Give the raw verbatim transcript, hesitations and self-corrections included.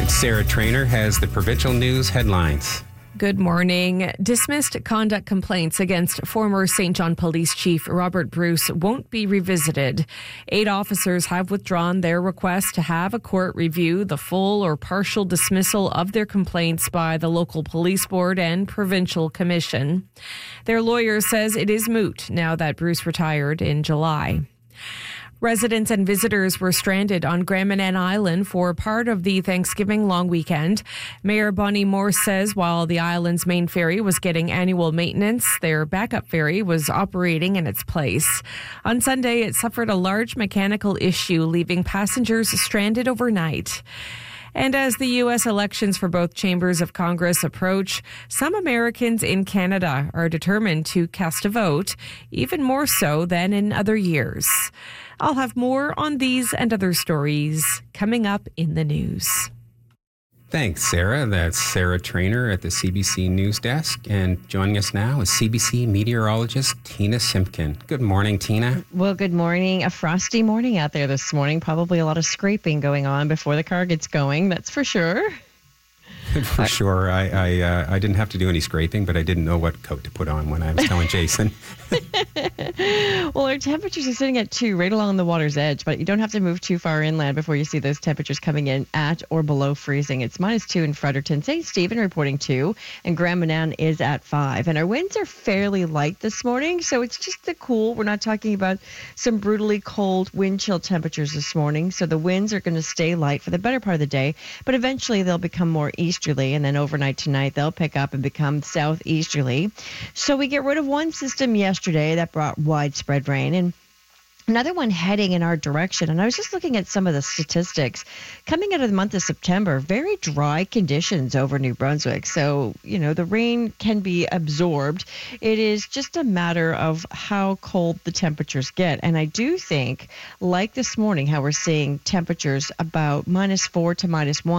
Sarah Trainer has the Provincial News headlines. Good morning. Dismissed conduct complaints against former Saint John Police Chief Robert Bruce won't be revisited. Eight officers have withdrawn their request to have a court review the full or partial dismissal of their complaints by the local police board and provincial commission. Their lawyer says it is moot now that Bruce retired in July. Residents and visitors were stranded on Grand Manan Island for part of the Thanksgiving long weekend. Mayor Bonnie Morse says while the island's main ferry was getting annual maintenance, their backup ferry was operating in its place. On Sunday, it suffered a large mechanical issue, leaving passengers stranded overnight. And as the U S elections for both chambers of Congress approach, some Americans in Canada are determined to cast a vote, even more so than in other years. I'll have more on these and other stories coming up in the news. Thanks, Sarah. That's Sarah Trainer at the C B C News Desk. And joining us now is C B C meteorologist Tina Simpkin. Good morning, Tina. Well, good morning. A frosty morning out there this morning. Probably a lot of scraping going on before the car gets going, that's for sure. For sure. I I, uh, I didn't have to do any scraping, but I didn't know what coat to put on when I was telling Jason. Well, our temperatures are sitting at two right along the water's edge, but you don't have to move too far inland before you see those temperatures coming in at or below freezing. It's minus two in Fredericton. Saint Stephen reporting two, and Grand Manan is at five. And our winds are fairly light this morning, so it's just the cool. We're not talking about some brutally cold wind chill temperatures this morning, so the winds are going to stay light for the better part of the day, but eventually they'll become more easterly, and then overnight tonight they'll pick up and become southeasterly. So we get rid of one system yesterday that brought widespread rain, and another one heading in our direction. And I was just looking at some of the statistics coming out of the month of September. Very dry conditions over New Brunswick. So, you know, the rain can be absorbed. It is just a matter of how cold the temperatures get. And I do think, like this morning, how we're seeing temperatures about minus four to minus one.